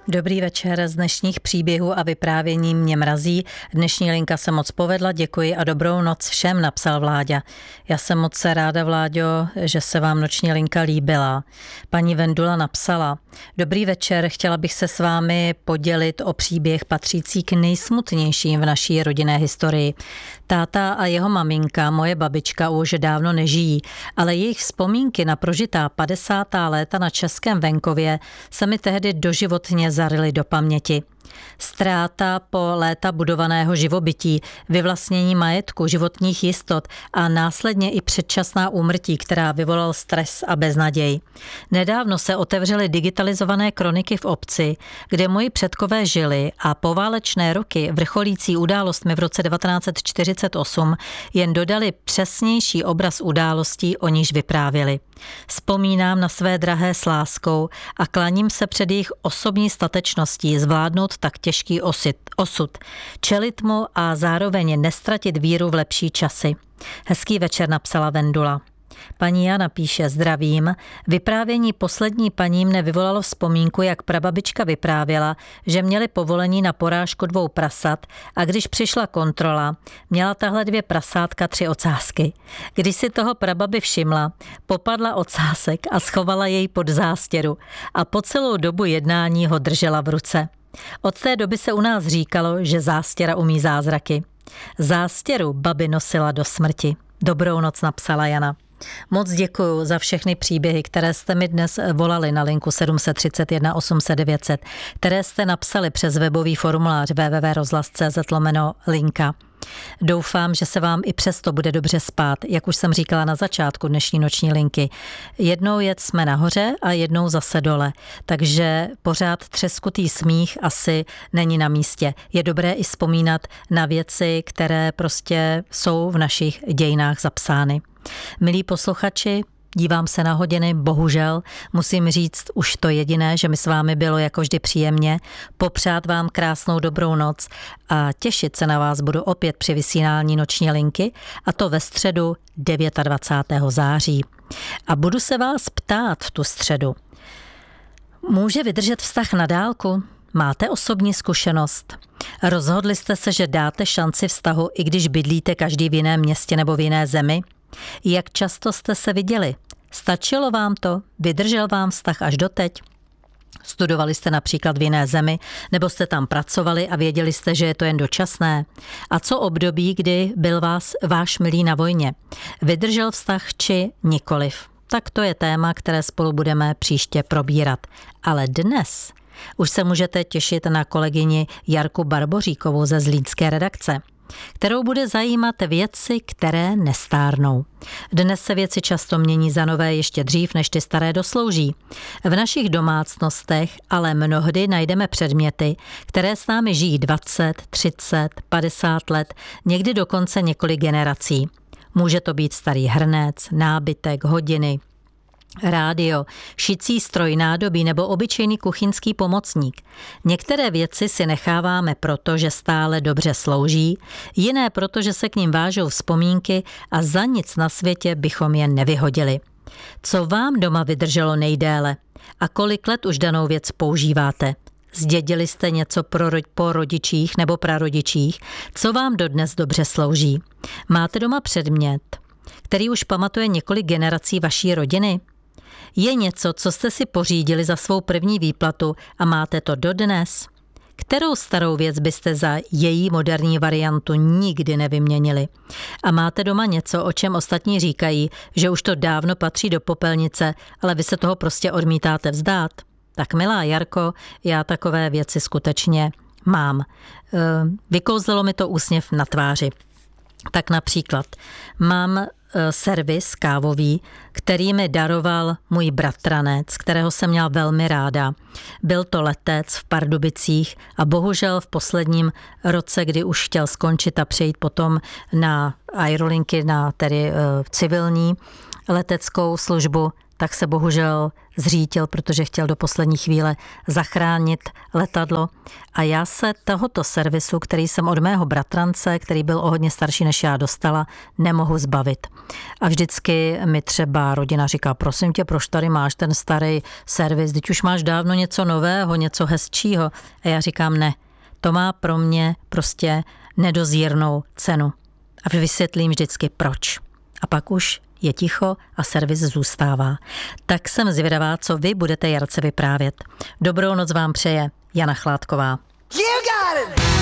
Dobrý večer, z dnešních příběhů a vyprávění mě mrazí. Dnešní linka se moc povedla, děkuji a dobrou noc všem, napsal Vláďa. Já jsem moc ráda, Vláďo, že se vám noční linka líbila. Paní Vendula napsala: Dobrý večer, chtěla bych se s vámi podělit o příběh patřící k nejsmutnějším v naší rodinné historii. Táta a jeho maminka, moje babička, už dávno nežijí, ale jejich vzpomínky na prožitá 50. léta na českém venkově se mi tehdy doživotně zaryly do paměti. Ztráta po léta budovaného živobytí, vyvlastnění majetku, životních jistot a následně i předčasná úmrtí, která vyvolal stres a beznaděj. Nedávno se otevřely digitalizované kroniky v obci, kde moji předkové žili a poválečné roky vrcholící událostmi v roce 1948 jen dodali přesnější obraz událostí, o níž vyprávěli. Vzpomínám na své drahé s láskou a klaním se před jejich osobní statečností zvládnout tak těžký osud, čelit mu a zároveň nestratit víru v lepší časy. Hezký večer, napsala Vendula. Paní Jana píše: Zdravím. Vyprávění poslední paní mne vyvolalo vzpomínku, jak prababička vyprávěla, že měli povolení na porážku 2 prasat a když přišla kontrola, měla tahle 2 prasátka 3 ocásky. Když si toho prababi všimla, popadla ocásek a schovala jej pod zástěru a po celou dobu jednání ho držela v ruce. Od té doby se u nás říkalo, že zástěra umí zázraky. Zástěru babi nosila do smrti. Dobrou noc, napsala Jana. Moc děkuju za všechny příběhy, které jste mi dnes volali na linku 731 800 900, které jste napsali přes webový formulář www.rozhlas.cz/linka. Doufám, že se vám i přesto bude dobře spát, jak už jsem říkala na začátku dnešní noční linky. Jednou jsme nahoře a jednou zase dole, takže pořád třeskutý smích asi není na místě. Je dobré i vzpomínat na věci, které prostě jsou v našich dějinách zapsány. Milí posluchači, dívám se na hodiny, bohužel musím říct už to jediné, že mi s vámi bylo jako vždy příjemně, popřát vám krásnou dobrou noc a těšit se na vás budu opět při vysílání noční linky, a to ve středu 29. září. A budu se vás ptát v tu středu: může vydržet vztah na dálku? Máte osobní zkušenost? Rozhodli jste se, že dáte šanci vztahu, i když bydlíte každý v jiném městě nebo v jiné zemi? Jak často jste se viděli? Stačilo vám to? Vydržel vám vztah až doteď? Studovali jste například v jiné zemi, nebo jste tam pracovali a věděli jste, že je to jen dočasné? A co období, kdy byl váš milý na vojně? Vydržel vztah či nikoliv? Tak to je téma, které spolu budeme příště probírat. Ale dnes už se můžete těšit na kolegyni Jarku Barboříkovou ze zlínské redakce, kterou bude zajímat věci, které nestárnou. Dnes se věci často mění za nové ještě dřív, než ty staré doslouží. V našich domácnostech ale mnohdy najdeme předměty, které s námi žijí 20, 30, 50 let, někdy dokonce několik generací. Může to být starý hrnec, nábytek, hodiny, rádio, šicí stroj, nádobí nebo obyčejný kuchyňský pomocník. Některé věci si necháváme proto, že stále dobře slouží, jiné proto, že se k ním vážou vzpomínky a za nic na světě bychom je nevyhodili. Co vám doma vydrželo nejdéle a kolik let už danou věc používáte? Zdědili jste něco po rodičích nebo prarodičích, co vám dodnes dobře slouží? Máte doma předmět, který už pamatuje několik generací vaší rodiny? Je něco, co jste si pořídili za svou první výplatu a máte to dodnes? Kterou starou věc byste za její moderní variantu nikdy nevyměnili? A máte doma něco, o čem ostatní říkají, že už to dávno patří do popelnice, ale vy se toho prostě odmítáte vzdát? Tak milá Jarko, já takové věci skutečně mám. Vykouzlilo mi to úsměv na tváři. Tak například mám servis kávový, který mi daroval můj bratranec, kterého jsem měla velmi ráda. Byl to letec v Pardubicích a bohužel v posledním roce, kdy už chtěl skončit a přejít potom na aerolinky, na tedy civilní leteckou službu, tak se bohužel zřítil, protože chtěl do poslední chvíle zachránit letadlo. A já se tohoto servisu, který jsem od mého bratrance, který byl o hodně starší než já, dostala, nemohu zbavit. A vždycky mi třeba rodina říká, prosím tě, proč tady máš ten starý servis, teď už máš dávno něco nového, něco hezčího. A já říkám, ne, to má pro mě prostě nedozírnou cenu. A vysvětlím vždycky proč. A pak už je ticho a servis zůstává. Tak jsem zvědavá, co vy budete Jarce vyprávět. Dobrou noc vám přeje Jana Chládková. You got it!